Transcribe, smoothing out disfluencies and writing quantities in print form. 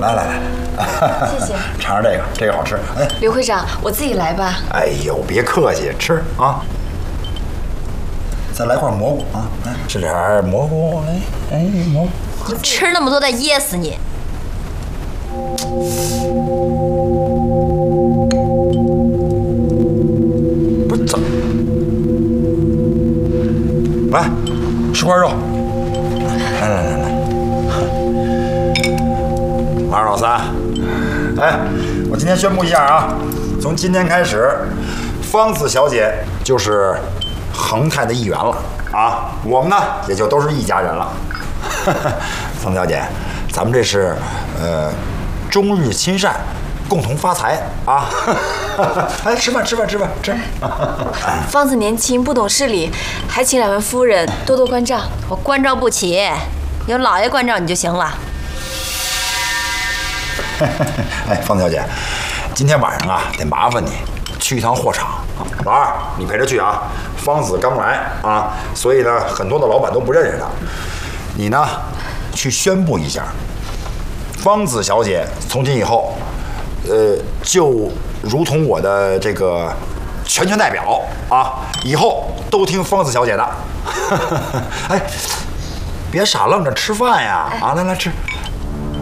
来来来， 谢谢， 尝尝这个，这个好吃。哎， 刘会长，我自己来吧。 哎呦，别客气，吃啊。再来块蘑菇啊！来，吃点蘑菇，来，哎，蘑菇。 吃那么多再噎死你！ 不是怎么？来，吃块肉。来来来来，二老三，哎，我今天宣布一下啊，从今天开始，芳子小姐就是恒泰的一员了啊，我们呢也就都是一家人了。芳子小姐，咱们这是终日亲善，共同发财啊！哎，吃饭吃饭吃饭吃！ 芳子年轻不懂事理，还请两位夫人多多关照。 我关照不起，有老爷关照你就行了。 哎，芳子小姐，今天晚上啊，得麻烦你去一趟货场。老二，你陪着去啊。芳子刚来啊，所以呢，很多的老板都不认识她。你呢，去宣布一下，芳子小姐从今以后，就如同我的这个全权代表啊，以后都听芳子小姐的。哎，别傻愣着吃饭呀！啊，来来吃。